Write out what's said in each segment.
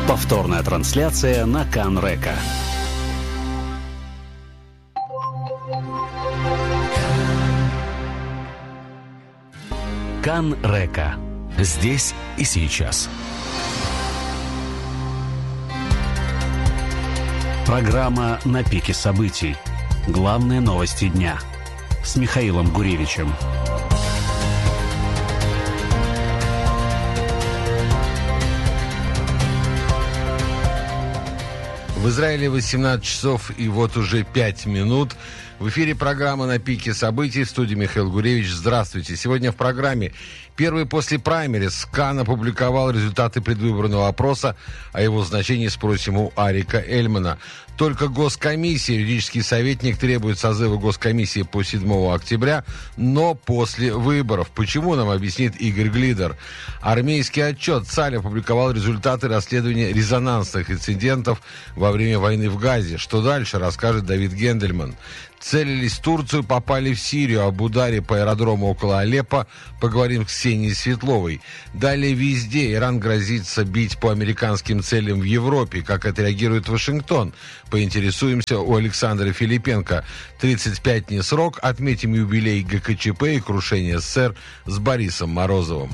Повторная трансляция на Кан-Река. Кан-Река. Здесь и сейчас. Программа «На пике событий». Главные новости дня. С Михаилом Гуревичем. В Израиле 18 часов и вот уже 5 минут. В эфире программа «На пике событий». В студии Михаил Гуревич. Здравствуйте. Сегодня в программе первый после праймериз. Кан опубликовал результаты предвыборного опроса. О его значении спросим у Арика Эльмана. Только госкомиссия, юридический советник, требует созыва госкомиссии по 7 октября, но после выборов. Почему, нам объяснит Игорь Глидер. Армейский отчет. Цаль опубликовал результаты расследования резонансных инцидентов во время войны в Газе. Что дальше, расскажет Давид Гендельман. Целились в Турцию, попали в Сирию. Об ударе по аэродрому около Алеппо поговорим с Ксенией Светловой. Далее везде Иран грозится бить по американским целям в Европе. Как отреагирует Вашингтон? Поинтересуемся у Александра Филипенко. 35 не срок. Отметим юбилей ГКЧП и крушение СССР с Борисом Морозовым.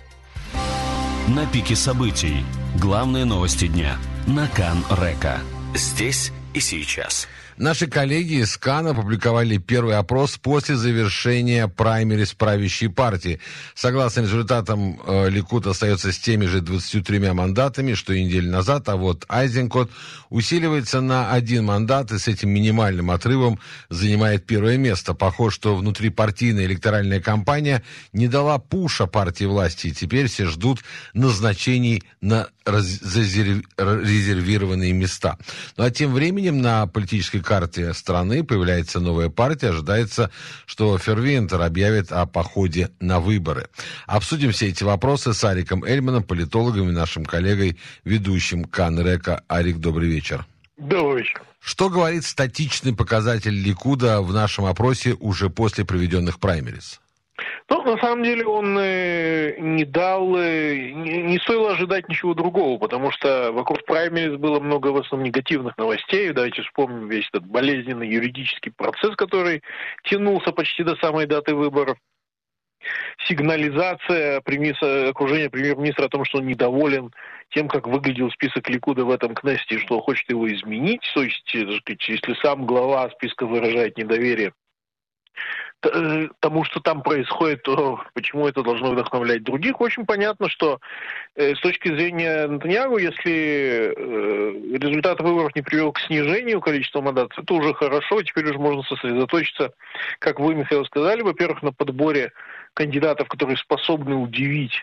На пике событий. Главные новости дня. На Кан-Река. Здесь и сейчас. Наши коллеги из Кана опубликовали первый опрос после завершения праймериз правящей партии. Согласно результатам, Ликуд остается с теми же 23 мандатами, что и неделю назад, а вот Айзенкот усиливается на 1 мандат и с этим минимальным отрывом занимает первое место. Похоже, что внутрипартийная электоральная кампания не дала пуша партии власти, и теперь все ждут назначений на резервированные места. Ну а тем временем на политической карте страны появляется новая партия. Ожидается, что Фервентер объявит о походе на выборы. Обсудим все эти вопросы с Ариком Эльманом, политологом и нашим коллегой, ведущим Кан-Река. Арик, добрый вечер. Добрый вечер. Что говорит статичный показатель Ликуда в нашем опросе уже после проведенных праймериз? Ну, на самом деле он не стоило ожидать ничего другого, потому что вокруг праймериз было много в основном негативных новостей. Давайте вспомним весь этот болезненный юридический процесс, который тянулся почти до самой даты выборов. Сигнализация окружения премьер-министра о том, что он недоволен тем, как выглядел список Ликуда в этом Кнессете, что хочет его изменить. То есть, если сам глава списка выражает недоверие тому, что там происходит, то почему это должно вдохновлять других? Очень понятно, что с точки зрения Нетаньяху, если результат выборов не привел к снижению количества мандатов, это уже хорошо, теперь уже можно сосредоточиться, как вы, Михаил, сказали, во-первых, на подборе кандидатов, которые способны удивить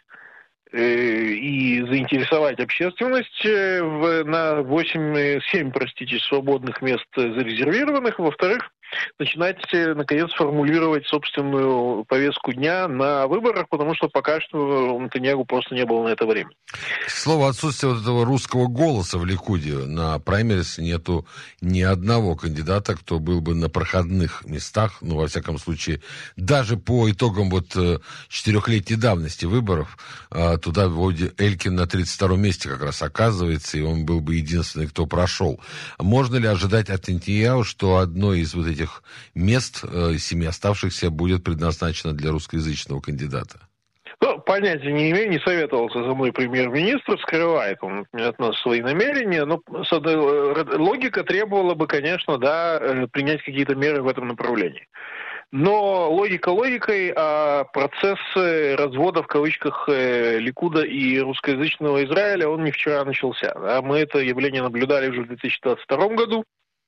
и заинтересовать общественность на 7 свободных мест зарезервированных. Во-вторых, начинать, наконец, формулировать собственную повестку дня на выборах, потому что пока что у Нетаньяху просто не было на это времени. К слову, отсутствие вот этого русского голоса в Ликуде. На праймериз нету ни одного кандидата, кто был бы на проходных местах, ну, во всяком случае, даже по итогам вот 4-летней давности выборов, туда вроде Элькин на 32-м месте как раз оказывается, и он был бы единственный, кто прошел. Можно ли ожидать от Нетаньяху, что одно из вот этих мест, 7 оставшихся, будет предназначено для русскоязычного кандидата? Ну, понятия не имею, не советовался со мной премьер-министр, скрывает он от нас свои намерения, но логика требовала бы, конечно, принять какие-то меры в этом направлении. Но логика логикой, а процесс развода, в кавычках, Ликуда и русскоязычного Израиля, он не вчера начался. Да? Мы это явление наблюдали уже в 2022 году.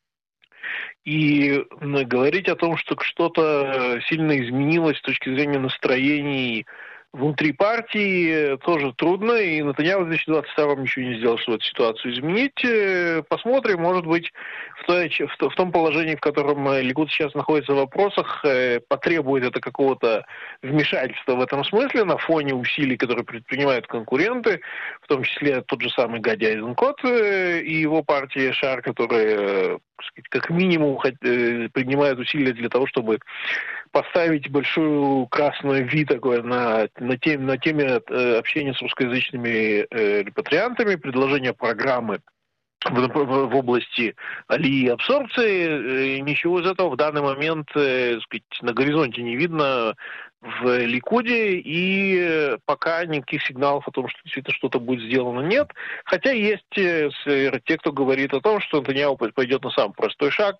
И говорить о том, что что-то сильно изменилось с точки зрения настроений внутри партии, тоже трудно. И Нетаньяху в 2022-м ничего не сделал, чтобы эту ситуацию изменить. Посмотрим, может быть, в том положении, в котором Ликуд сейчас находится в вопросах, потребует это какого-то вмешательства в этом смысле на фоне усилий, которые предпринимают конкуренты, в том числе тот же самый Гади Айзенкот и его партия Шар, которые, как минимум, принимают усилия для того, чтобы поставить большую красную «Ви» такое на теме общения с русскоязычными репатриантами, предложение программы в области алии и абсорбции. Ничего из этого в данный момент, на горизонте не видно в Ликуде, и пока никаких сигналов о том, что действительно что-то будет сделано, нет. Хотя есть те, кто говорит о том, что Нетаньяху пойдет на самый простой шаг,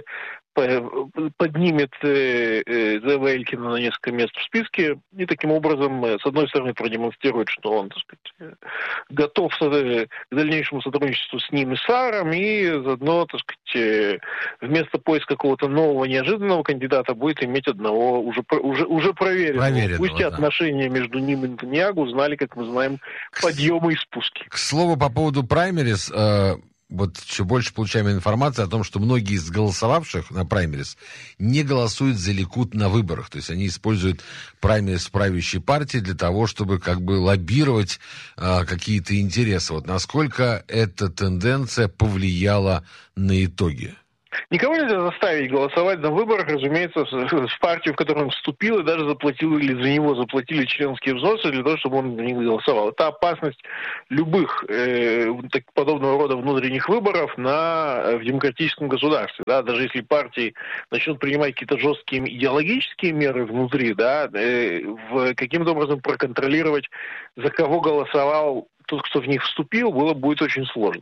поднимет Зева Элькина на несколько мест в списке и таким образом, с одной стороны, продемонстрирует, что он, так сказать, готов к дальнейшему сотрудничеству с ним и Сааром, и заодно, так сказать, вместо поиска какого-то нового неожиданного кандидата будет иметь одного уже проверенного. Пусть и отношения между ним и Нетаньяху знали, как мы знаем, подъемы и спуски. К слову, по поводу праймерис, вот все больше получаем информации о том, что многие из голосовавших на праймерис не голосуют за Ликуд на выборах. То есть они используют праймерис в правящей партии для того, чтобы как бы лоббировать какие-то интересы. Вот насколько эта тенденция повлияла на итоги? Никого нельзя заставить голосовать на выборах, разумеется, в партию, в которую он вступил, и даже заплатил, или за него заплатили членские взносы для того, чтобы он за них голосовал. Это опасность любых подобного рода внутренних выборов в демократическом государстве. Да? Даже если партии начнут принимать какие-то жесткие идеологические меры внутри, да, каким-то образом проконтролировать, за кого голосовал тот, кто в них вступил, будет очень сложно.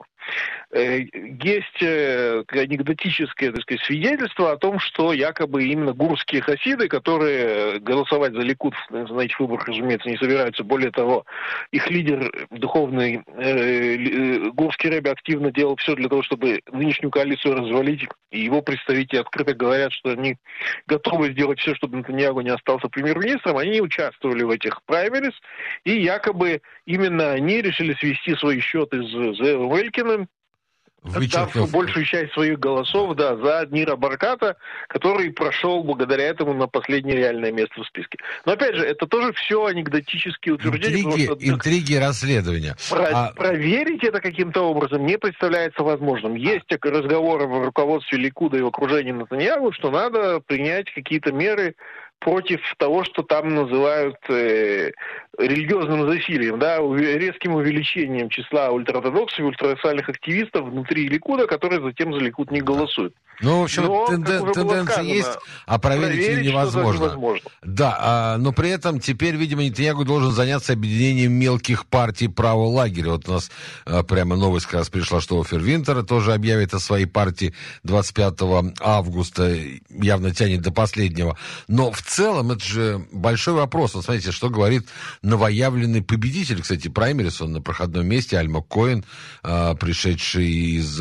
Есть анекдотическое, так сказать, свидетельство о том, что якобы именно гурские хасиды, которые голосовать за Ликуд на этих выборах, разумеется, не собираются. Более того, их лидер духовный гурский ребе активно делал все для того, чтобы нынешнюю коалицию развалить, и его представители открыто говорят, что они готовы сделать все, чтобы Нетаньяху не остался премьер-министром. Они не участвовали в этих праймерис, и якобы именно они решили свести свои счеты с Зеевом Элькиным, отдав большую часть своих голосов, да, за Нира Барката, который прошел благодаря этому на последнее реальное место в списке. Но опять же, это тоже все анекдотические утверждения. Интриги расследования. Проверить это каким-то образом не представляется возможным. Есть разговоры в руководстве Ликуда и в окружении Нетаньяху, что надо принять какие-то меры против того, что там называют религиозным засилием, да, резким увеличением числа ультраортодоксов и ультрарациональных активистов внутри Ликуда, которые затем за Ликуд не голосуют. Ну, в общем, тенденция есть, а проверить ее невозможно. Да, но при этом теперь, видимо, Нетаньяху должен заняться объединением мелких партий правого лагеря. Вот у нас прямо новость как раз пришла, что Офер Винтер тоже объявит о своей партии 25 августа, явно тянет до последнего. Но в целом это же большой вопрос. Вот смотрите, что говорит новоявленный победитель, кстати, праймерис, он на проходном месте, Альмак Коэн, пришедший из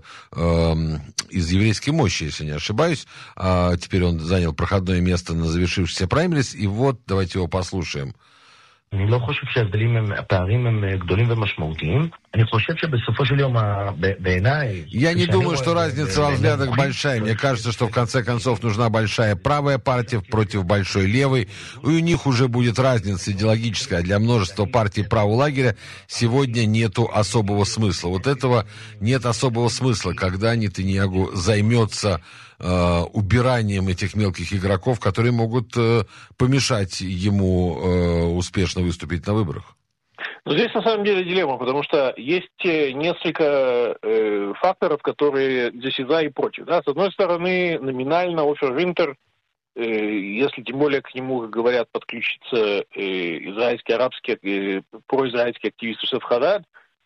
еврейской мощи, если не ошибаюсь. Теперь он занял проходное место на завершившийся праймерис, и вот давайте его послушаем. אני לא חושב שההבדלים, הפערים הם גדולים ומשמעותיים. אני חושב שבסופו של יום, בעיניי... Я не думаю, что разница во взглядах большая. Мне кажется, что в конце концов нужна большая правая партия против большой левой. И у них уже будет разница идеологическая. Для множества партий правого лагеря сегодня нету особого смысла. Вот этого нет особого смысла, когда Нетаньяху займется убиранием этих мелких игроков, которые могут помешать ему успешно выступить на выборах. Но здесь на самом деле дилемма, потому что есть несколько факторов, которые здесь и за, и против. Да? С одной стороны, номинально Офер Винтер, если тем более к нему, как говорят, подключится израильский, арабский, произраильский активист Юсеф Хадад,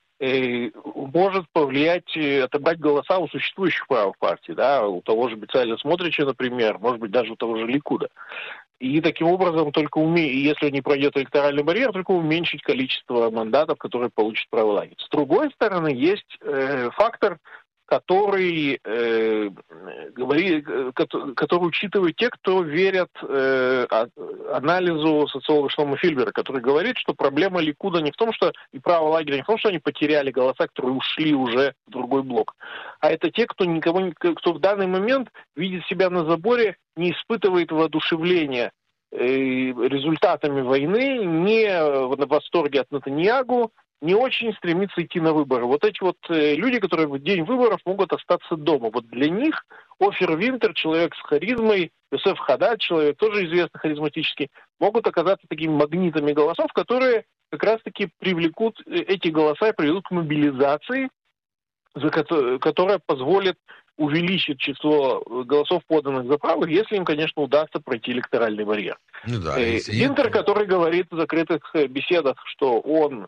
может повлиять, отобрать голоса у существующих правых партий, да, у того же Бецалеля Смотрича, например, может быть, даже у того же Ликуда. И таким образом, только если не пройдет электоральный барьер, только уменьшить количество мандатов, которые получит правый лагерь. С другой стороны, есть фактор, который учитывает те, кто верят анализу социолога Шломо Фильбера, который говорит, что проблема Ликуда не в том, что и правого лагеря, не в том, что они потеряли голоса, которые ушли уже в другой блок, а это те, кто в данный момент видит себя на заборе, не испытывает воодушевления результатами войны, не в восторге от Нетаньяху, не очень стремится идти на выборы. Вот эти вот люди, которые в день выборов могут остаться дома, вот для них Офир Винтер, человек с харизмой, Йосеф Хадад, человек тоже известный харизматический, могут оказаться такими магнитами голосов, которые как раз-таки привлекут эти голоса и приведут к мобилизации, которая позволит увеличить число голосов, поданных за правых, если им, конечно, удастся пройти электоральный барьер. Ну да, Винтер, который говорит в закрытых беседах, что он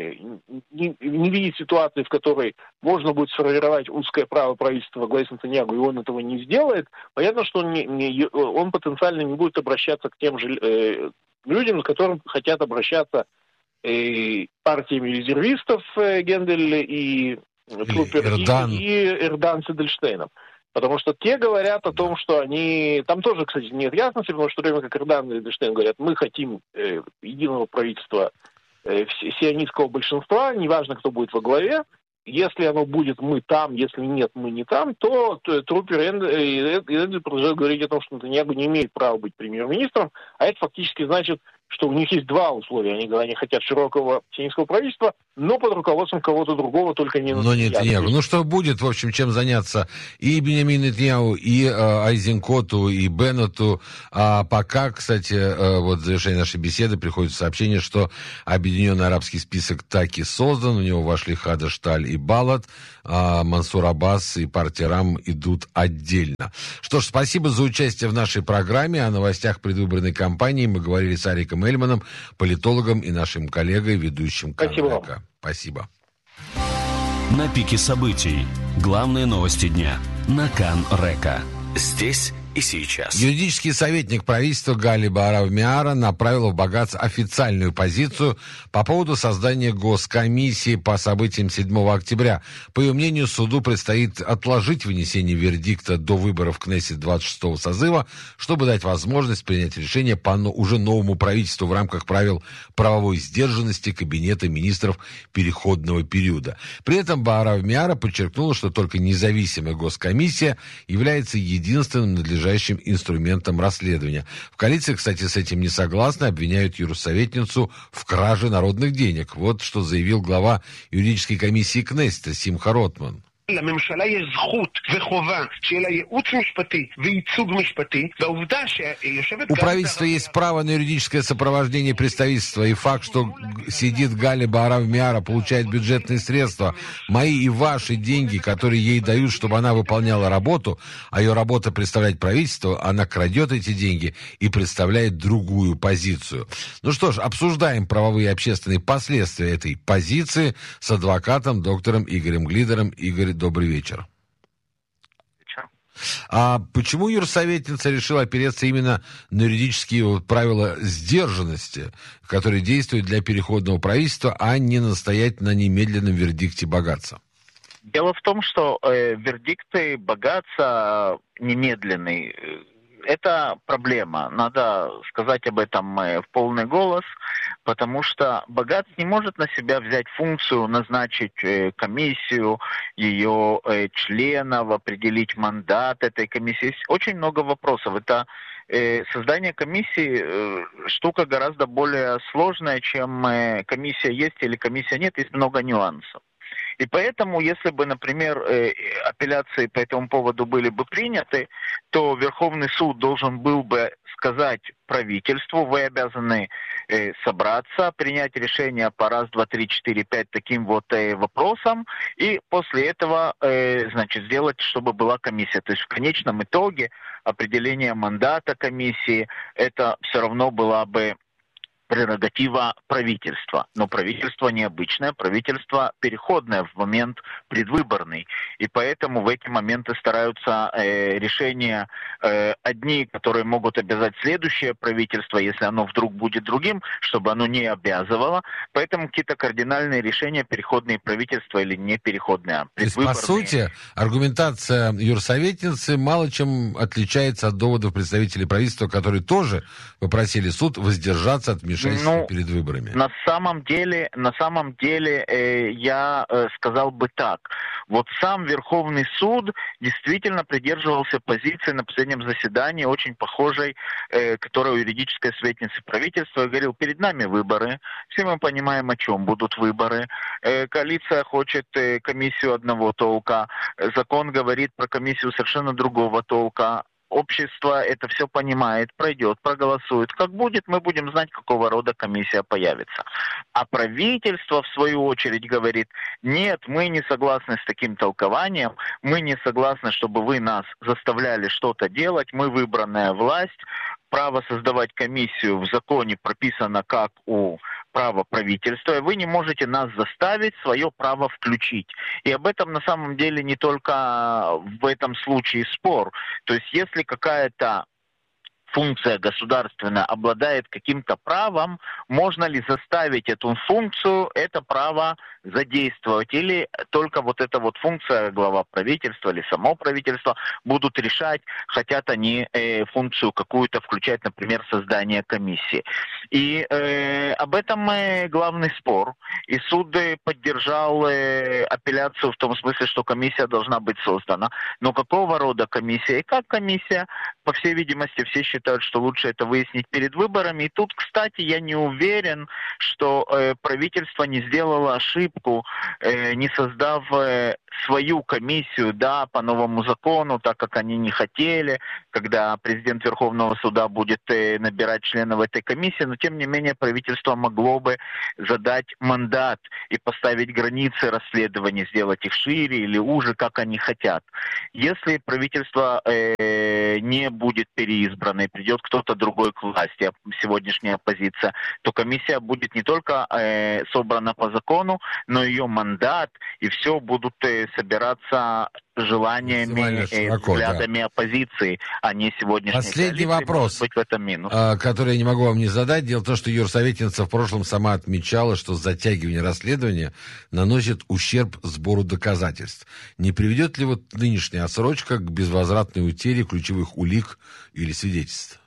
не видит ситуации, в которой можно будет сформировать узкое право правительства во главе с Нетаньяху, и он этого не сделает, понятно, что он потенциально не будет обращаться к тем же людям, к которым хотят обращаться партиями резервистов Гендель и Трупер и Эрдан с Эдельштейном. Потому что те говорят о том, что они... Там тоже, кстати, нет ясности, потому что в то время как Эрдан и Эдельштейн говорят, мы хотим единого правительства сионистского большинства, неважно, кто будет во главе. Если оно будет, мы там, если нет, мы не там, то Трупер и Эдельштейн продолжают говорить о том, что Нетаньяху не имеет права быть премьер-министром, а это фактически значит, что у них есть два условия. Они хотят широкого сионистского правительства, но под руководством кого-то другого, только не Нетаньяху. Ну что будет, в общем, чем заняться и Биньямину Нетаньяху, и Айзенкоту, и Беннету. А пока, кстати, вот в завершении нашей беседы приходит сообщение, что Объединенный арабский список таки создан, в него вошли Хада Шталь и Балат, а Мансур Аббас и партия РАМ идут отдельно. Что ж, спасибо за участие в нашей программе. О новостях предвыборной кампании мы говорили с Ариком Эльманом, политологом и нашим коллегой, ведущим Кан-Река. Спасибо. На пике событий. Главные новости дня. На Кан-Река. Здесь и сейчас. Юридический советник правительства Гали Баарав Миара направил в Багац официальную позицию по поводу создания госкомиссии по событиям 7 октября. По ее мнению, суду предстоит отложить вынесение вердикта до выборов Кнессет 26-го созыва, чтобы дать возможность принять решение по уже новому правительству в рамках правил правовой сдержанности Кабинета министров переходного периода. При этом Баарав Миара подчеркнула, что только независимая госкомиссия является единственным надлежащим инструментом расследования. В коалиции, кстати, с этим не согласны, обвиняют юрсоветницу в краже народных денег. Вот что заявил глава юридической комиссии Кнессета Симха Ротман. לממשלה יש זכות וחובה שיהיה לה ייעוץ משפטי וייצוג משפטי, והעובדה שיושבת... У правительства есть право на юридическое сопровождение представительства, и факт, что сидит Гали Баарав Миара, получает бюджетные средства, мои и ваши деньги, которые ей дают, чтобы она выполняла работу, а ее работа представлять правительство, она крадет эти деньги и представляет другую позицию. Ну что ж, обсуждаем правовые и общественные последствия этой позиции с адвокатом, доктором Игорем Глидером. Игорь, добрый вечер. А почему юрсоветница решила опереться именно на юридические правила сдержанности, которые действуют для переходного правительства, а не настоять на немедленном вердикте Багаца? Дело в том, что вердикты Багаца немедленный. Это проблема. Надо сказать об этом в полный голос, потому что Багац не может на себя взять функцию назначить комиссию, ее членов, определить мандат этой комиссии. Есть очень много вопросов. Это создание комиссии штука гораздо более сложная, чем комиссия есть или комиссия нет. Есть много нюансов. И поэтому, если бы, например, апелляции по этому поводу были бы приняты, то Верховный суд должен был бы сказать правительству: вы обязаны собраться, принять решение по раз, два, три, четыре, пять таким вот вопросам, и после этого, сделать, чтобы была комиссия. То есть в конечном итоге определение мандата комиссии, это все равно была бы прерогатива правительства. Но правительство необычное, правительство переходное в момент предвыборный. И поэтому в эти моменты стараются решения одни, которые могут обязать следующее правительство, если оно вдруг будет другим, чтобы оно не обязывало. Поэтому какие-то кардинальные решения, переходные правительства или не переходные. То есть, по сути, аргументация юрсоветницы мало чем отличается от доводов представителей правительства, которые тоже попросили суд воздержаться от вмешательства вмешательства перед выборами? На самом деле, я сказал бы так. Вот сам Верховный суд действительно придерживался позиции на последнем заседании, очень похожей, которая у юридической советницы правительства, и говорил, перед нами выборы, все мы понимаем, о чем будут выборы. Коалиция хочет комиссию одного толка, закон говорит про комиссию совершенно другого толка. Общество это все понимает, пройдет, проголосует. Как будет, мы будем знать, какого рода комиссия появится. А правительство, в свою очередь, говорит, нет, мы не согласны с таким толкованием, мы не согласны, чтобы вы нас заставляли что-то делать, мы выбранная власть, право создавать комиссию в законе прописано как у права правительства, и вы не можете нас заставить свое право включить. И об этом на самом деле не только в этом случае спор. То есть если какая-то функция государственная обладает каким-то правом, можно ли заставить эту функцию, это право задействовать, или только вот эта вот функция глава правительства или само правительство будут решать, хотят они функцию какую-то включать, например, создание комиссии. И об этом главный спор. И суд поддержал апелляцию в том смысле, что комиссия должна быть создана. Но какого рода комиссия и как комиссия, по всей видимости, все считают, что лучше это выяснить перед выборами. И тут, кстати, я не уверен, что правительство не сделало ошибку, не создав свою комиссию, да, по новому закону, так как они не хотели, когда президент Верховного суда будет набирать членов этой комиссии, но тем не менее правительство могло бы задать мандат и поставить границы расследований, сделать их шире или уже, как они хотят. Если правительство не будет переизбрано и придет кто-то другой к власти, сегодняшняя оппозиция, то комиссия будет не только собрана по закону, но ее мандат, и все будут собираться желаниями, взглядами оппозиции, а не сегодняшней Последний коалиции. вопрос, Может быть, в этом минус. Который я не могу вам не задать. Дело в том, что юрсоветница в прошлом сама отмечала, что затягивание расследования наносит ущерб сбору доказательств. Не приведет ли вот нынешняя отсрочка к безвозвратной утере ключевых улик или свидетельств?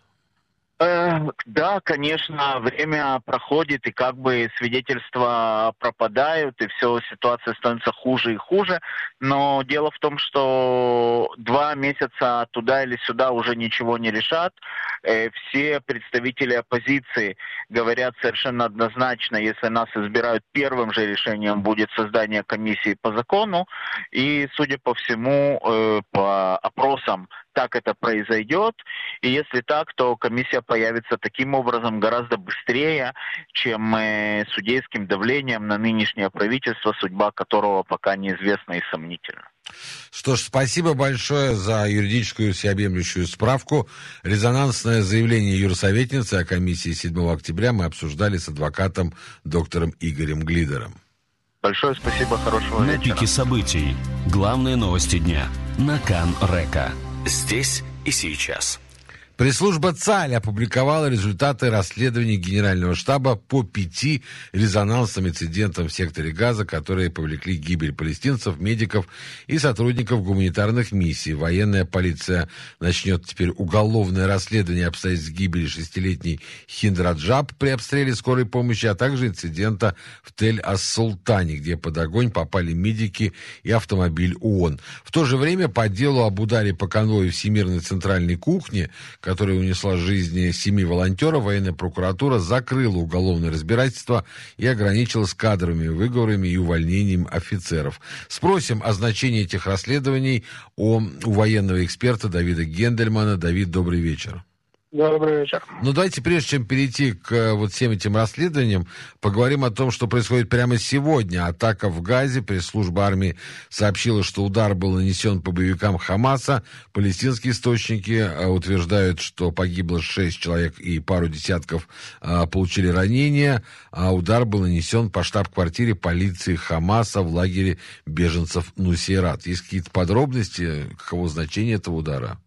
Да, конечно, время проходит, и как бы свидетельства пропадают, и все, ситуация становится хуже и хуже. Но дело в том, что 2 месяца туда или сюда уже ничего не решат. Все представители оппозиции говорят совершенно однозначно, если нас избирают, первым же решением будет создание комиссии по закону. И, судя по всему, по опросам, так это произойдет. И если так, то комиссия появится таким образом гораздо быстрее, чем судейским давлением на нынешнее правительство, судьба которого пока неизвестна и сомнительна. Что ж, спасибо большое за юридическую всеобъемлющую справку. Резонансное заявление юрсоветницы о комиссии 7 октября мы обсуждали с адвокатом доктором Игорем Глидером. Большое спасибо, хорошего вечера. На пике событий. Главные новости дня. На Кан-Река. Здесь и сейчас. Пресс-служба ЦАЛь опубликовала результаты расследования Генерального штаба по 5 резонансным инцидентам в секторе Газа, которые повлекли гибель палестинцев, медиков и сотрудников гуманитарных миссий. Военная полиция начнет теперь уголовное расследование обстоятельств гибели 6-летней Хинд Раджаб при обстреле скорой помощи, а также инцидента в Тель-ас-Султане, где под огонь попали медики и автомобиль ООН. В то же время по делу об ударе по конвою Всемирной центральной кухни, которая унесла жизни 7 волонтеров, военная прокуратура закрыла уголовное разбирательство и ограничилась кадровыми выговорами и увольнением офицеров. Спросим о значении этих расследований у военного эксперта Давида Гендельмана. Давид, добрый вечер. Добрый вечер. Ну, давайте, прежде чем перейти к вот всем этим расследованиям, поговорим о том, что происходит прямо сегодня. Атака в Газе. Пресс-служба армии сообщила, что удар был нанесен по боевикам Хамаса. Палестинские источники утверждают, что погибло 6 человек и пару десятков получили ранения. А удар был нанесен по штаб-квартире полиции Хамаса в лагере беженцев Нусейрат. Есть какие-то подробности, каково значение этого удара?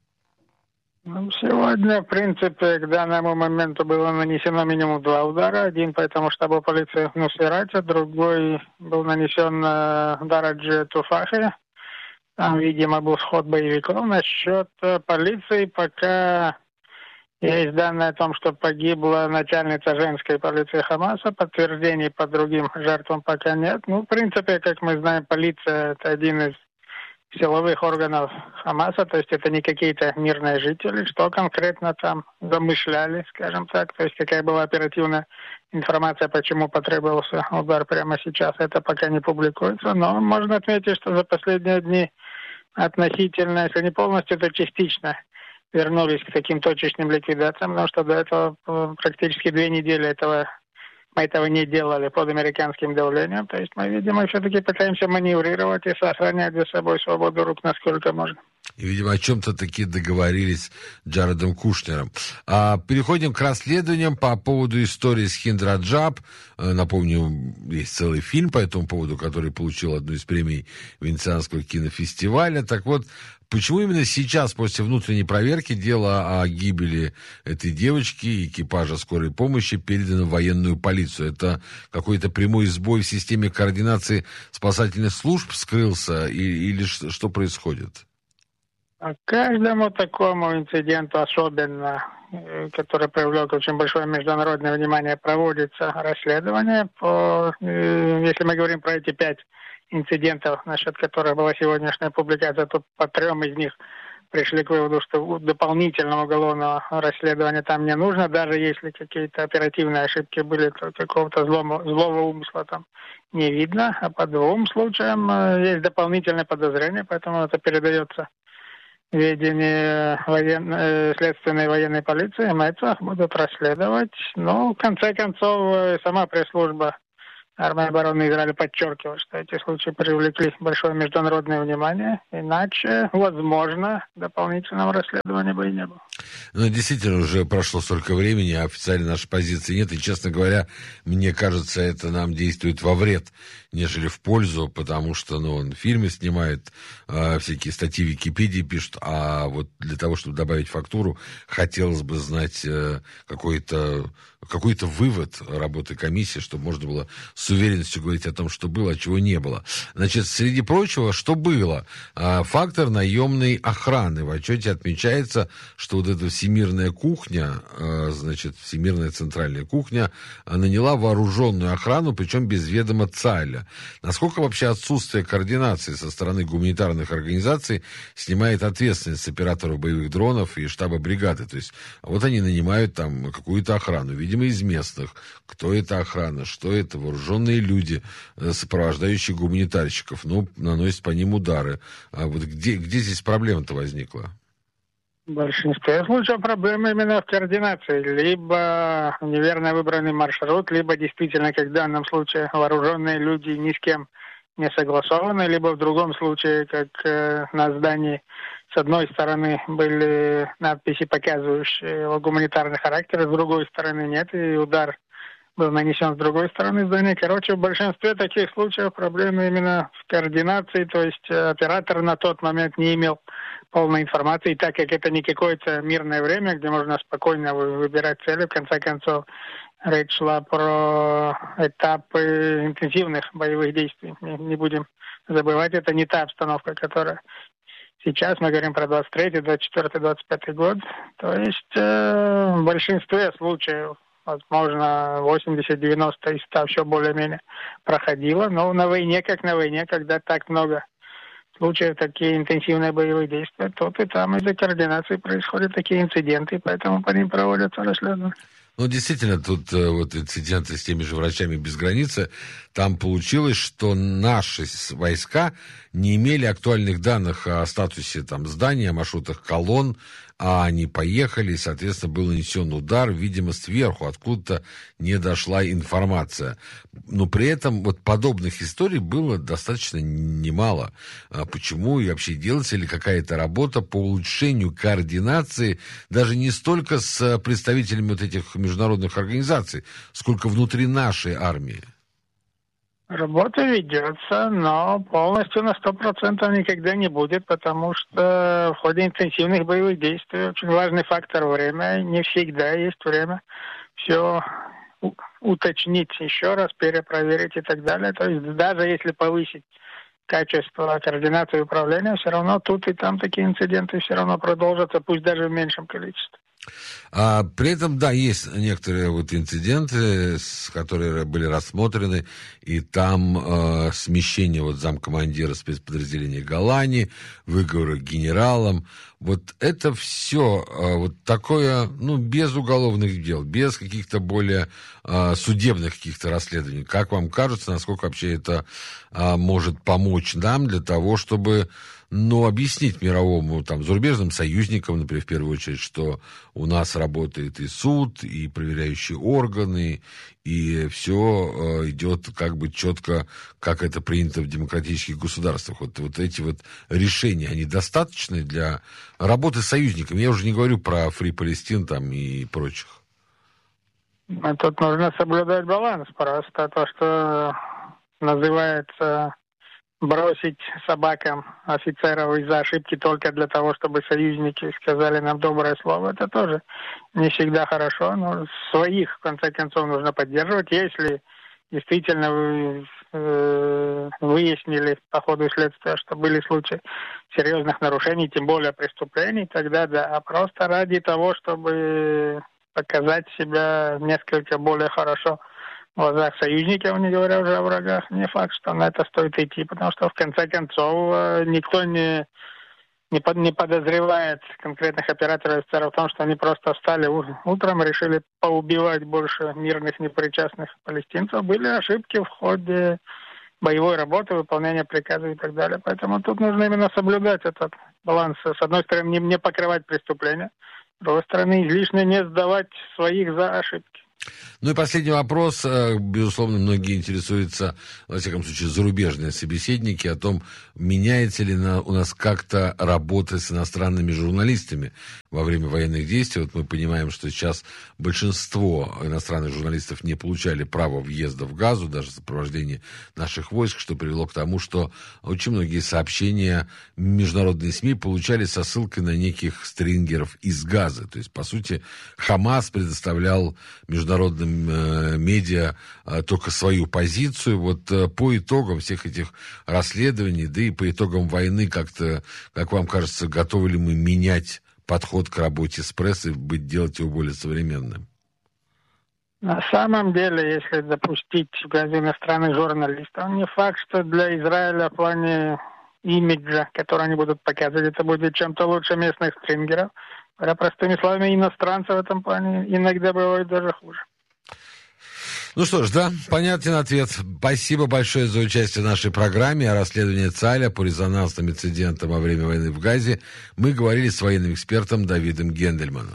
Сегодня, в принципе, к данному моменту было нанесено минимум 2 удара. Один по этому штабу полиции в Нусейрате, другой был нанесен на Дараджи Туфахе. Там, видимо, был сход боевиков. Насчет полиции пока Есть данные о том, что погибла начальница женской полиции Хамаса. Подтверждений по другим жертвам пока нет. Ну, в принципе, как мы знаем, полиция – это один из силовых органов Хамаса, то есть это не какие-то мирные жители. Что конкретно там замышляли, скажем так, то есть какая была оперативная информация, почему потребовался удар прямо сейчас, это пока не публикуется. Но можно отметить, что за последние дни относительно, если не полностью, то частично вернулись к таким точечным ликвидациям, потому что до этого практически 2 недели мы этого не делали под американским давлением. То есть мы, видимо, все-таки пытаемся маневрировать и сохранять за собой свободу рук, насколько можно. И, видимо, о чем-то таки договорились с Джаредом Кушнером. Переходим к расследованиям по поводу истории с Хинд Раджаб. Напомню, есть целый фильм по этому поводу, который получил одну из премий Венецианского кинофестиваля. Так вот, почему именно сейчас, после внутренней проверки, дело о гибели этой девочки и экипажа скорой помощи передано в военную полицию? Это какой-то прямой сбой в системе координации спасательных служб вскрылся или что происходит? Каждому такому инциденту, особенно, который привлек очень большое международное внимание, проводится расследование. Если мы говорим про эти 5 инцидентов, насчет которых была сегодняшняя публикация, то по 3 из них пришли к выводу, что дополнительного уголовного расследования там не нужно, даже если какие-то оперативные ошибки были, то какого-то злого умысла там не видно. А по 2 случаям есть дополнительное подозрение, поэтому это передается ведение следственной военной полиции, МЭЦах будут расследовать. Но, в конце концов, сама пресс-служба армии обороны Израиля подчеркивает, что эти случаи привлекли большое международное внимание. Иначе, возможно, дополнительного расследования бы и не было. Ну, действительно, уже прошло столько времени, а официально нашей позиции нет. И, честно говоря, мне кажется, это нам действует во вред, нежели в пользу, потому что, он фильмы снимает, всякие статьи в Википедии пишут, а вот для того, чтобы добавить фактуру, хотелось бы знать какой-то вывод работы комиссии, чтобы можно было с уверенностью говорить о том, что было, а чего не было. Значит, среди прочего, что было? Фактор наемной охраны. В отчете отмечается, что вот эта всемирная кухня, всемирная центральная кухня, наняла вооруженную охрану, причем без ведома ЦАИЛа. Насколько вообще отсутствие координации со стороны гуманитарных организаций снимает ответственность с операторов боевых дронов и штаба бригады? То есть, вот они нанимают там какую-то охрану, видимо, из местных. Кто это охрана? Что это? Вооруженные люди, сопровождающие гуманитарщиков. Наносят по ним удары. А вот где здесь проблема-то возникла? В большинстве случаев проблема именно в координации. Либо неверно выбранный маршрут, либо действительно, как в данном случае, вооруженные люди ни с кем не согласованы, либо в другом случае, как на здании, с одной стороны были надписи, показывающие его гуманитарный характер, с другой стороны нет, и удар был нанесен с другой стороны здания. Короче, в большинстве таких случаев проблемы именно в координации, то есть оператор на тот момент не имел полной информации, так как это не какое-то мирное время, где можно спокойно выбирать цели. В конце концов, речь шла про этапы интенсивных боевых действий. Не будем забывать, это не та обстановка, которая сейчас, мы говорим про 23, 24, 25 год. То есть в большинстве случаев, возможно, 80-90 из 100 все более-менее проходило. Но на войне, как на войне, когда так много случаев, такие интенсивные боевые действия, тут и там из-за координации происходят такие инциденты, поэтому по ним проводятся расследования. Действительно, тут вот инциденты с теми же врачами без границы, там получилось, что наши войска не имели актуальных данных о статусе здания, о маршрутах колонн, а они поехали, и, соответственно, был нанесен удар, видимо, сверху, откуда-то не дошла информация. Но при этом подобных историй было достаточно немало. Почему и вообще делается ли какая-то работа по улучшению координации даже не столько с представителями этих международных организаций, сколько внутри нашей армии? Работа ведется, но полностью на 100% никогда не будет, потому что в ходе интенсивных боевых действий очень важный фактор время. Не всегда есть время все уточнить еще раз, перепроверить и так далее. То есть даже если повысить качество координации и управления, все равно тут и там такие инциденты все равно продолжатся, пусть даже в меньшем количестве. При этом, да, есть некоторые вот инциденты, которые были рассмотрены, и там смещение вот замкомандира спецподразделения Голани, выговоры к генералам. Вот это все вот такое, ну, без уголовных дел, без каких-то более судебных каких-то расследований. Как вам кажется, насколько вообще это может помочь нам для того, чтобы, ну, объяснить мировому, там, зарубежным союзникам, например, в первую очередь, что у нас работает и суд, и проверяющие органы, и все идет как бы четко, как это принято в демократических государствах. Вот эти вот решения, они достаточны для работы с союзниками? Я уже не говорю про Free Palestine там и прочих. Тут нужно соблюдать баланс. Просто то, что называется бросить собакам офицеров из-за ошибки только для того, чтобы союзники сказали нам доброе слово, это тоже не всегда хорошо. Но своих, в конце концов, нужно поддерживать. Если действительно вы выяснили по ходу следствия, что были случаи серьезных нарушений, тем более преступлений, тогда да. А просто ради того, чтобы показать себя несколько более хорошо в глазах союзников, не говоря уже о врагах, не факт, что на это стоит идти, потому что в конце концов никто не подозревает конкретных операторов в том, что они просто встали утром и решили поубивать больше мирных непричастных палестинцев. Были ошибки в ходе боевой работы, выполнения приказов и так далее. Поэтому тут нужно именно соблюдать этот баланс. С одной стороны, не покрывать преступления, с другой стороны, излишне не сдавать своих за ошибки. Ну и последний вопрос. Безусловно, многие интересуются, во всяком случае, зарубежные собеседники, о том, меняется ли у нас как-то работа с иностранными журналистами во время военных действий. Вот мы понимаем, что сейчас большинство иностранных журналистов не получали права въезда в Газу, даже в сопровождении наших войск, что привело к тому, что очень многие сообщения международные СМИ получали со ссылкой на неких стрингеров из Газы. То есть, по сути, Хамас предоставлял международным медиа только свою позицию. Вот по итогам всех этих расследований, да и по итогам войны, как-то, как вам кажется, готовы ли мы менять подход к работе с прессой, делать его более современным? На самом деле, если допустить иностранных журналистов, не факт, что для Израиля в плане имиджа, который они будут показывать, это будет чем-то лучше местных стрингеров. Говоря простыми словами, иностранцы в этом плане иногда бывают даже хуже. Ну что ж, да, понятен ответ. Спасибо большое за участие в нашей программе о расследовании Цаля по резонансным инцидентам во время войны в Газе. Мы говорили с военным экспертом Давидом Гендельманом.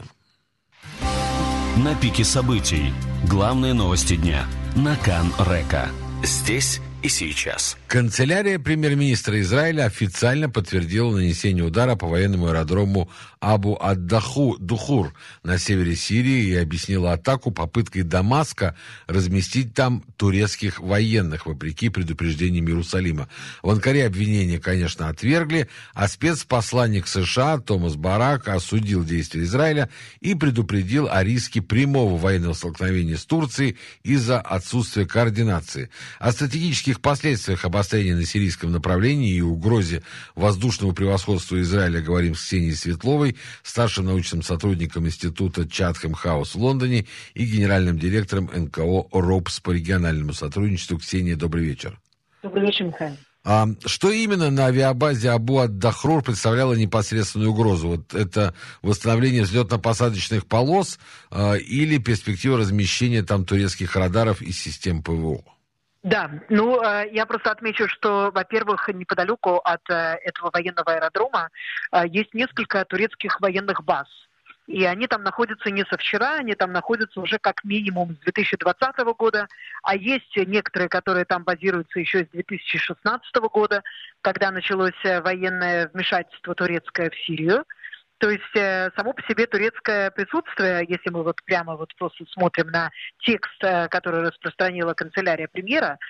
На пике событий. Главные новости дня. На Кан Река. Здесь и сейчас. Канцелярия премьер-министра Израиля официально подтвердила нанесение удара по военному аэродрому Абу-ад-Духур на севере Сирии и объяснила атаку попыткой Дамаска разместить там турецких военных, вопреки предупреждениям Иерусалима. В Анкаре обвинения, конечно, отвергли, а спецпосланник США Томас Барак осудил действия Израиля и предупредил о риске прямого военного столкновения с Турцией из-за отсутствия координации. О стратегических последствиях обострения на сирийском направлении и угрозе воздушного превосходства Израиля говорим с Ксенией Светловой, старшим научным сотрудником Института Чатхэм Хаус в Лондоне и генеральным директором НКО РОПС по региональному сотрудничеству. Ксения, добрый вечер. Добрый вечер, Михаил. Что именно на авиабазе Абу-ад-Дахрур представляло непосредственную угрозу? Вот это восстановление взлетно-посадочных полос или перспектива размещения там турецких радаров и систем ПВО? Да, я просто отмечу, что, во-первых, неподалеку от этого военного аэродрома есть несколько турецких военных баз. И они там находятся не со вчера, они там находятся уже как минимум с 2020 года, а есть некоторые, которые там базируются еще с 2016 года, когда началось военное вмешательство турецкое в Сирию. То есть само по себе турецкое присутствие, если мы вот прямо вот просто смотрим на текст, который распространила канцелярия премьера,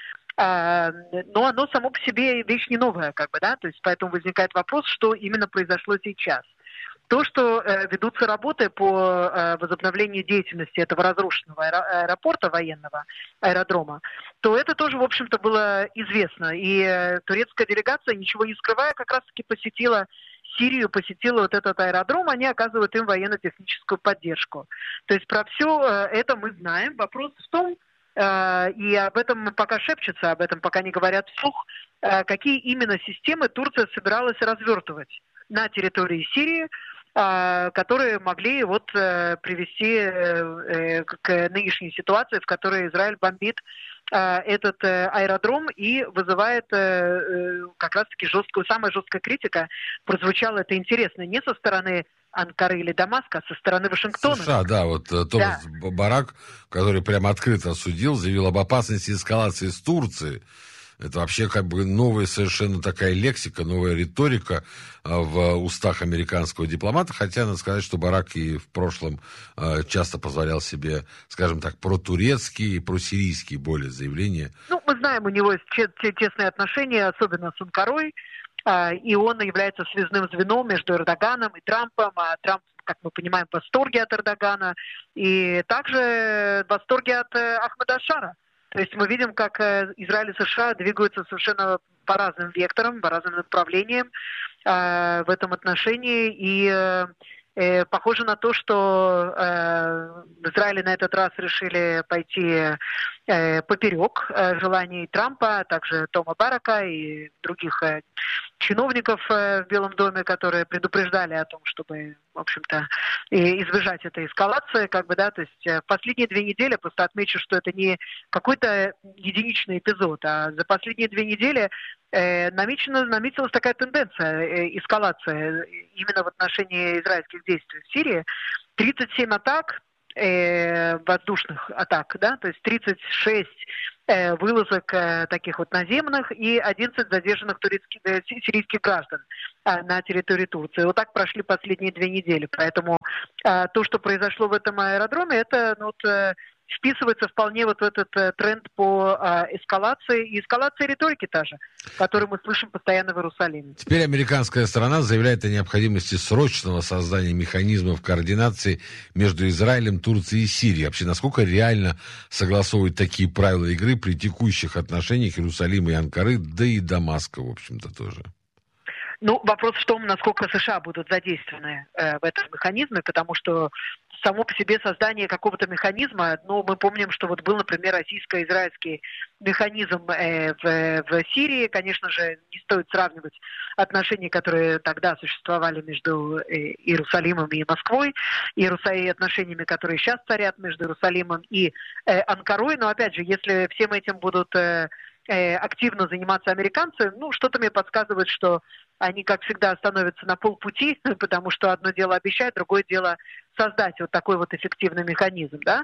но оно само по себе вещь не новая, да, то есть поэтому возникает вопрос, что именно произошло сейчас. То, что ведутся работы по возобновлению деятельности этого разрушенного аэропорта военного, аэродрома, то это тоже, в общем-то, было известно. И турецкая делегация, ничего не скрывая, как раз-таки посетила Сирию посетила вот этот аэродром, они оказывают им военно-техническую поддержку. То есть про все это мы знаем. Вопрос в том, и об этом пока шепчется, об этом пока не говорят вслух, какие именно системы Турция собиралась развертывать на территории Сирии, которые могли привести к нынешней ситуации, в которой Израиль бомбит этот аэродром и вызывает как раз-таки самая жесткая критика. Прозвучала это интересно не со стороны Анкары или Дамаска, а со стороны Вашингтона. США, да, Томас Барак, который прямо открыто осудил, заявил об опасности эскалации с Турции. Это вообще новая совершенно такая лексика, новая риторика в устах американского дипломата. Хотя, надо сказать, что Барак и в прошлом часто позволял себе, скажем так, протурецкие и просирийские более заявления. Мы знаем, у него тесные отношения, особенно с Анкарой, и он является связным звеном между Эрдоганом и Трампом. А Трамп, как мы понимаем, в восторге от Эрдогана, и также в восторге от Ахмеда аш-Шара. То есть мы видим, как Израиль и США двигаются совершенно по разным векторам, по разным направлениям в этом отношении. И похоже на то, что в Израиле на этот раз решили пойти поперек желаний Трампа, а также Тома Барака и других чиновников в Белом доме, которые предупреждали о том, чтобы, в общем-то, избежать этой эскалации, то есть в последние 2 недели, просто отмечу, что это не какой-то единичный эпизод, а за последние 2 недели наметилась такая тенденция эскалации именно в отношении израильских действий в Сирии. 37 атак, воздушных атак, то есть 36 вылазок таких наземных и 11 задержанных сирийских граждан на территории Турции. Вот так прошли последние 2 недели. Поэтому то, что произошло в этом аэродроме, это вписывается вполне в этот тренд по эскалации и эскалации риторики та же, которую мы слышим постоянно в Иерусалиме. Теперь американская сторона заявляет о необходимости срочного создания механизмов координации между Израилем, Турцией и Сирией. Вообще, насколько реально согласовывать такие правила игры при текущих отношениях Иерусалима и Анкары, да и Дамаска, в общем-то, тоже? Вопрос в том, насколько США будут задействованы в этом механизме, потому что само по себе создание какого-то механизма, мы помним, что был, например, российско-израильский механизм в Сирии. Конечно же, не стоит сравнивать отношения, которые тогда существовали между Иерусалимом и Москвой, и отношениями, которые сейчас царят между Иерусалимом и Анкарой. Но, опять же, если всем этим будут активно заниматься американцы, что-то мне подсказывает, что они, как всегда, остановятся на полпути, потому что одно дело обещать, другое дело создать такой эффективный механизм, да.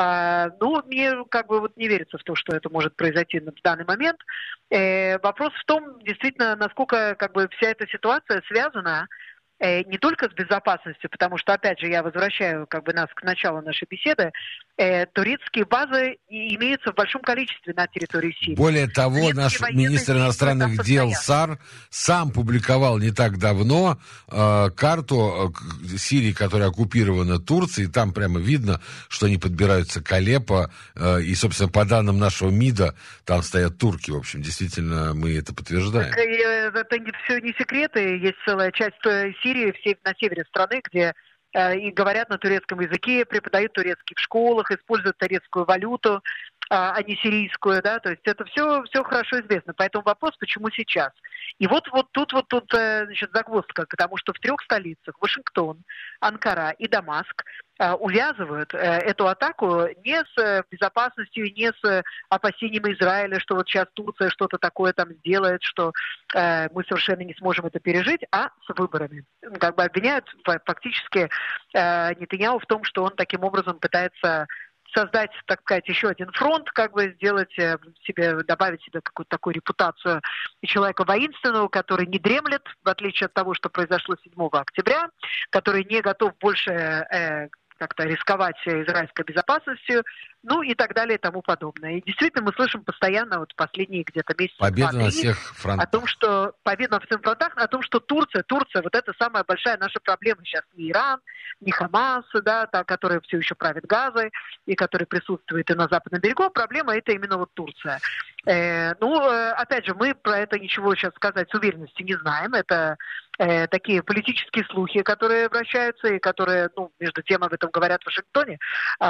Мне не верится в то, что это может произойти в данный момент. Вопрос в том, действительно, насколько вся эта ситуация связана не только с безопасностью, потому что, опять же, я возвращаю нас к началу нашей беседы, турецкие базы имеются в большом количестве на территории Сирии. Более того, наш министр иностранных дел САР сам публиковал не так давно карту Сирии, которая оккупирована Турцией. Там прямо видно, что они подбираются к Алеппо. И, собственно, по данным нашего МИДа, там стоят турки. В общем, действительно, мы это подтверждаем. Это все не секреты. Есть целая часть Сирии на севере страны, где и говорят на турецком языке, преподают турецкий в школах, используют турецкую валюту, а не сирийскую, да, то есть это все хорошо известно. Поэтому вопрос, почему сейчас? И тут загвоздка, потому что в 3 столицах, Вашингтон, Анкара и Дамаск, увязывают эту атаку не с безопасностью, не с опасением Израиля, что сейчас Турция что-то такое там сделает, что мы совершенно не сможем это пережить, а с выборами. Обвиняют фактически Нетаньяху в том, что он таким образом пытается создать, так сказать, еще один фронт, сделать добавить себе какую-то такую репутацию человека воинственного, который не дремлет, в отличие от того, что произошло 7 октября, который не готов больше как-то рисковать израильской безопасностью, и так далее и тому подобное. И действительно мы слышим постоянно последние где-то месяцы победа на всех фронтах. О том, что победа на всех фронтах, о том, что Турция, это самая большая наша проблема сейчас. Не Иран, не Хамас, который все еще правит Газой и который присутствует и на западном берегу, а проблема это именно Турция. Опять же, мы про это ничего сейчас сказать с уверенностью не знаем. Это такие политические слухи, которые вращаются и которые, между тем об этом говорят в Вашингтоне,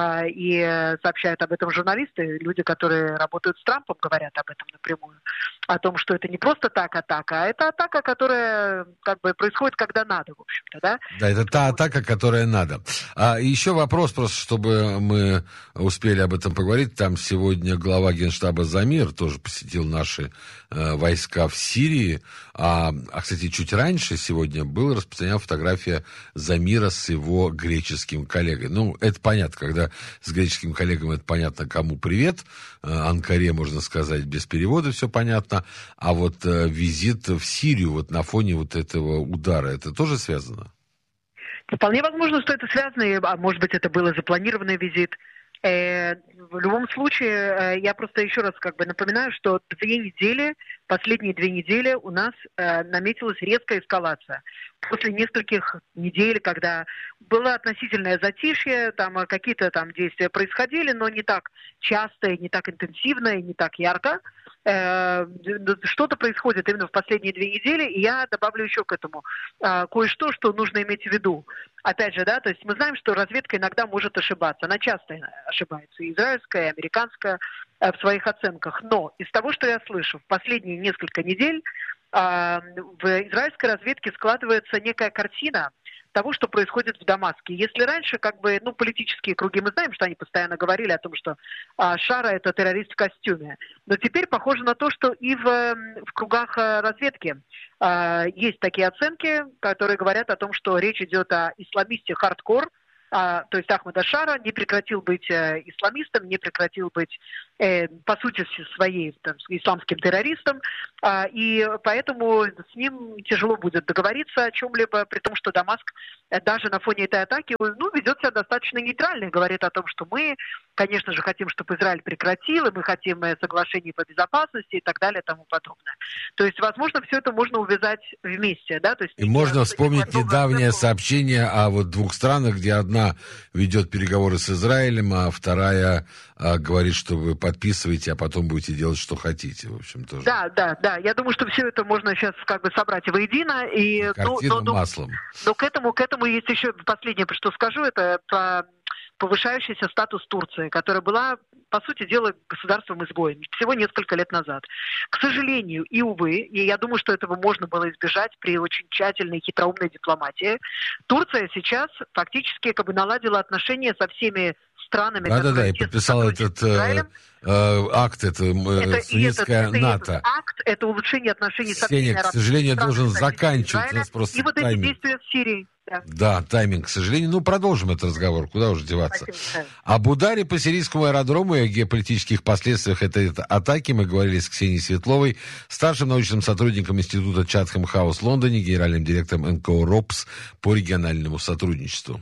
и сообщают об этом журналисты, люди, которые работают с Трампом, говорят об этом напрямую, о том, что это не просто так атака, а это атака, которая как бы происходит, когда надо, в общем-то, да? Да, это та атака, которая надо. А еще вопрос, просто чтобы мы успели об этом поговорить. Там сегодня глава Генштаба Замир тоже посетил наши войска в Сирии. Кстати, чуть раньше сегодня была распространена фотография Замира с его греческим коллегой. Это понятно, когда с греческим коллегом, это понятно, кому привет. Анкаре, можно сказать, без перевода все понятно. А вот визит в Сирию вот на фоне вот этого удара, это тоже связано? Вполне возможно, что это связано, а может быть, это был запланированный визит. В любом случае, я просто еще раз напоминаю, что последние 2 недели у нас наметилась резкая эскалация. После нескольких недель, когда было относительное затишье, там какие-то там действия происходили, но не так часто, и не так интенсивно, и не так ярко. Что-то происходит именно в последние 2 недели, и я добавлю еще к этому кое-что, что нужно иметь в виду. Опять же, да, то есть мы знаем, что разведка иногда может ошибаться, она часто ошибается, и израильская, и американская в своих оценках. Но из того, что я слышу, в последние несколько недель в израильской разведке складывается некая картина того, что происходит в Дамаске. Если раньше, политические круги, мы знаем, что они постоянно говорили о том, что Шара – это террорист в костюме. Но теперь похоже на то, что и в кругах разведки есть такие оценки, которые говорят о том, что речь идет о исламисте хардкор, то есть Ахмад аш-Шара не прекратил быть исламистом, не прекратил быть, по сути своей, исламским террористом, и поэтому с ним тяжело будет договориться о чем-либо, при том, что Дамаск даже на фоне этой атаки ведет себя достаточно нейтрально, говорит о том, что мы, конечно же, хотим, чтобы Израиль прекратил, и мы хотим соглашений по безопасности и так далее и тому подобное. То есть, возможно, все это можно увязать вместе, да? То есть, и можно вспомнить недавнее сообщение о 2 странах, где одна ведет переговоры с Израилем, а вторая говорит, что вы подписываете, а потом будете делать, что хотите. В общем, тоже. Да. Я думаю, что все это можно сейчас собрать воедино. И, картину маслом. Но к этому есть еще последнее, что скажу, это про повышающийся статус Турции, которая была, по сути дела, государством-изгоем всего несколько лет назад. К сожалению, и увы, и я думаю, что этого можно было избежать при очень тщательной и хитроумной дипломатии, Турция сейчас фактически наладила отношения со всеми странами, которые... и подписала этот акт, Суннитская НАТО. Этот акт, это улучшение отношений со всеми к сожалению, должен заканчивать. У нас просто и вот эти действия в Сирии. Да, тайминг, к сожалению. Продолжим этот разговор. Куда уж деваться. Об ударе по сирийскому аэродрому и о геополитических последствиях этой атаки мы говорили с Ксенией Светловой, старшим научным сотрудником Института Чатхэм Хаус в Лондоне, генеральным директором НКО РОПС по региональному сотрудничеству.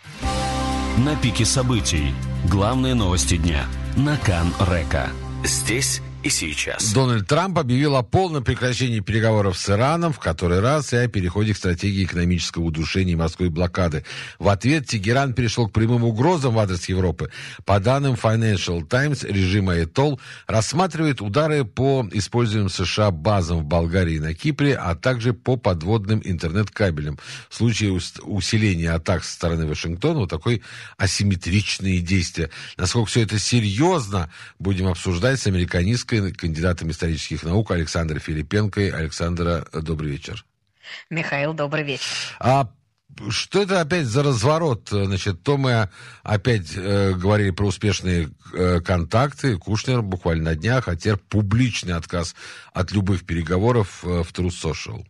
На пике событий. Главные новости дня. На Кан Река. Здесь и сейчас. Дональд Трамп объявил о полном прекращении переговоров с Ираном в который раз и о переходе к стратегии экономического удушения и морской блокады. В ответ Тегеран перешел к прямым угрозам в адрес Европы. По данным Financial Times, режим Аятол рассматривает удары по используемым США базам в Болгарии и на Кипре, а также по подводным интернет-кабелям. В случае усиления атак со стороны Вашингтона, такой асимметричные действия. Насколько все это серьезно, будем обсуждать с американистской кандидатом исторических наук Александрой Филипенко. Александра, добрый вечер. Михаил, добрый вечер. Что это опять за разворот? То мы опять говорили про успешные контакты. Кушнер буквально на днях, а теперь публичный отказ от любых переговоров в Truth Social.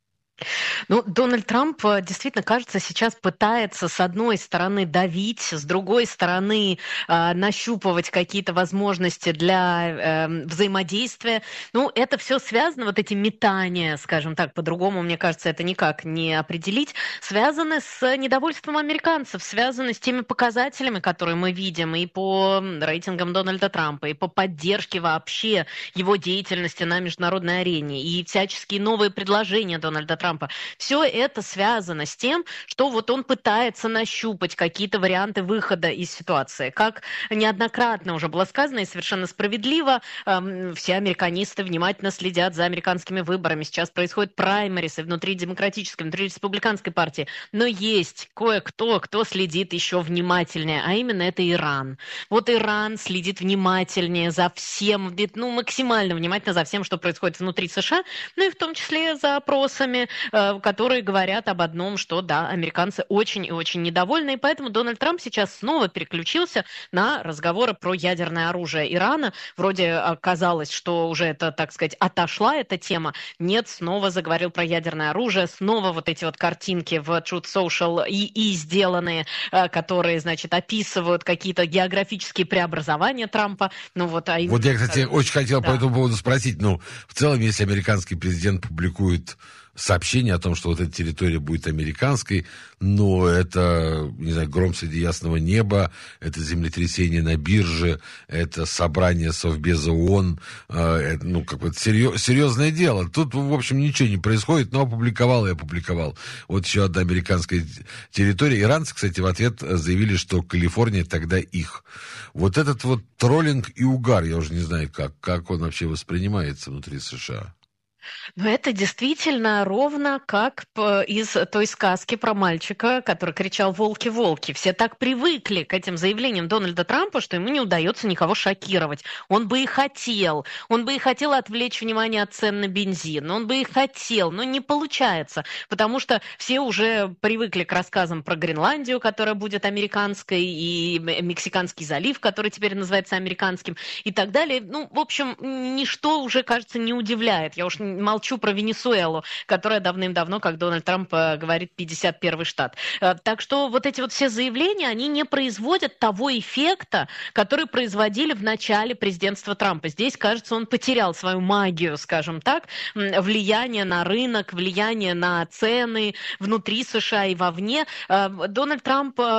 Дональд Трамп действительно, кажется, сейчас пытается с одной стороны давить, с другой стороны нащупывать какие-то возможности для взаимодействия. Это все связано, вот эти метания, скажем так, по-другому, мне кажется, это никак не определить, связаны с недовольством американцев, связаны с теми показателями, которые мы видим и по рейтингам Дональда Трампа, и по поддержке вообще его деятельности на международной арене, и всяческие новые предложения Дональда Трампа Трампа. Все это связано с тем, что вот он пытается нащупать какие-то варианты выхода из ситуации. Как неоднократно уже было сказано и совершенно справедливо, все американисты внимательно следят за американскими выборами. Сейчас происходят праймерисы внутри демократической, внутри республиканской партии. Но есть кое-кто, кто следит еще внимательнее, а именно это Иран. Вот Иран следит внимательнее за всем, максимально внимательно за всем, что происходит внутри США, ну и в том числе за опросами, которые говорят об одном, что да, американцы очень и очень недовольны, и поэтому Дональд Трамп сейчас снова переключился на разговоры про ядерное оружие Ирана. Вроде казалось, что уже это, так сказать, отошла эта тема. Нет, снова заговорил про ядерное оружие, снова вот эти вот картинки в Truth Social и сделанные, которые, значит, описывают какие-то географические преобразования Трампа. Вот я, кстати, очень хотел по этому поводу спросить. В целом, если американский президент публикует сообщение о том, что вот эта территория будет американской, но это, не знаю, гром среди ясного неба, это землетрясение на бирже, это собрание Совбеза ООН, это, серьезное дело. Тут, в общем, ничего не происходит, но опубликовал и опубликовал. Вот еще одна американская территория. Иранцы, кстати, в ответ заявили, что Калифорния тогда их. Вот этот вот троллинг и угар, я уже не знаю, как он вообще воспринимается внутри США. Но это действительно ровно как из той сказки про мальчика, который кричал «Волки, волки». Все так привыкли к этим заявлениям Дональда Трампа, что ему не удается никого шокировать. Он бы и хотел отвлечь внимание от цен на бензин, он бы и хотел, но не получается, потому что все уже привыкли к рассказам про Гренландию, которая будет американской, и Мексиканский залив, который теперь называется американским, и так далее. В общем, ничто уже, кажется, не удивляет. Я уж молчу про Венесуэлу, которая давным-давно, как Дональд Трамп говорит, 51-й штат. Так что вот эти вот все заявления, они не производят того эффекта, который производили в начале президентства Трампа. Здесь, кажется, он потерял свою магию, скажем так, влияние на рынок, влияние на цены внутри США и вовне. Дональд Трамп